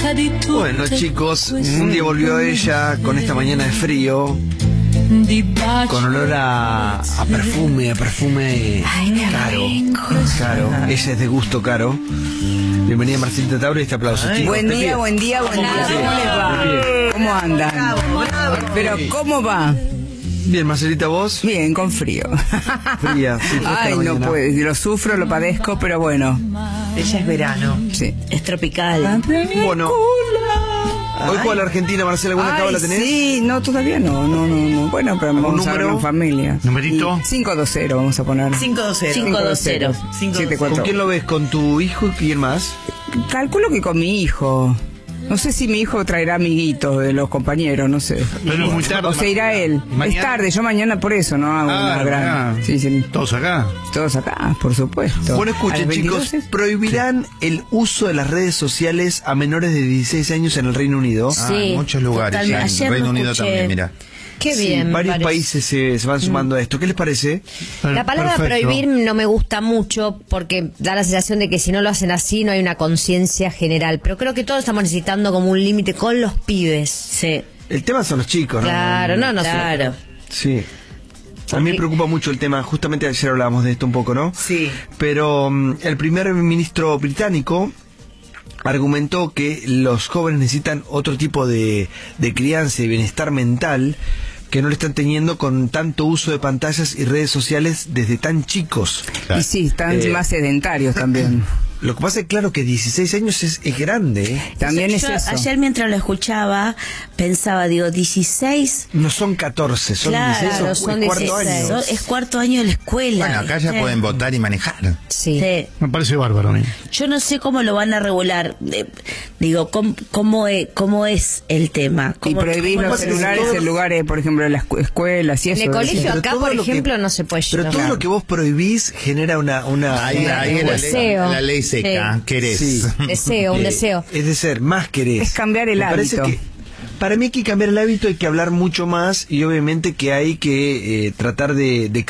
Bueno, chicos, un día volvió ella con esta mañana de frío, con olor a perfume caro. Ella es de gusto caro. Bienvenida Marcelita Tauro y este aplauso, chicos. Buen día. ¿Cómo les va? ¿Cómo andan? Pero ¿cómo va? Bien, Marcelita, ¿vos? Bien, con frío. Fría, sí, Ay, no puedo, lo sufro, lo padezco, pero bueno. Ella es verano. Sí. Es tropical. Bueno, hoy juega la Argentina, Marcela, ¿alguna cábala tenés? Sí, no, todavía no. Bueno, pero vamos a ver en familia. ¿Numerito? 5-2-0 vamos a poner. 5-2-0. 7-4. ¿Con quién lo ves? ¿Con tu hijo y quién más? Calculo que con mi hijo. No sé si mi hijo traerá amiguitos de los compañeros, no sé. Pero es muy tarde. O se irá él. ¿Mañana? Es tarde, yo mañana por eso no hago una gran... Sí. ¿Todos acá? Todos acá, por supuesto. Bueno, escuchen, chicos, prohibirán el uso de las redes sociales a menores de 16 años en el Reino Unido. Sí, en muchos lugares, ya, en Ayer Reino lo Unido escuché. también, mira. Qué bien. Varios parece. países se van sumando a esto. ¿Qué les parece? La palabra Perfecto. prohibir no me gusta mucho porque da la sensación de que si no lo hacen así no hay una conciencia general. Pero creo que todos estamos necesitando como un límite con los pibes. Sí. El tema son los chicos, ¿no? Claro, no. Claro. Sí. A mí me preocupa mucho el tema, justamente ayer hablábamos de esto un poco, ¿no? Sí. Pero el primer ministro británico argumentó que los jóvenes necesitan otro tipo de crianza y bienestar mental que no le están teniendo con tanto uso de pantallas y redes sociales desde tan chicos. Y sí, están más sedentarios también. Lo que pasa es claro que 16 años es grande, ¿eh? También es Yo eso. ayer mientras lo escuchaba pensaba, digo, 16. No son 14, son Claro, 16, son es cuarto 16. año. Es cuarto año de la escuela. Bueno, acá ya ¿viste? pueden votar y manejar. Sí. Sí. Me parece bárbaro a mí. Yo no sé cómo lo van a regular. Digo, ¿cómo es el tema? Y prohibir cómo los es celulares en lugares, por ejemplo, en las escuelas y eso. En el colegio Pero acá, todo por lo que- ejemplo, no se puede Pero llevar. todo lo que vos prohibís genera una Ahí es deseo. la ley seca. Sí. ¿Querés? Sí. Deseo, un deseo. Es de ser, más querés. Es cambiar el Me parece hábito. que para mí hay que cambiar el hábito, hay que hablar mucho más y obviamente que hay que tratar de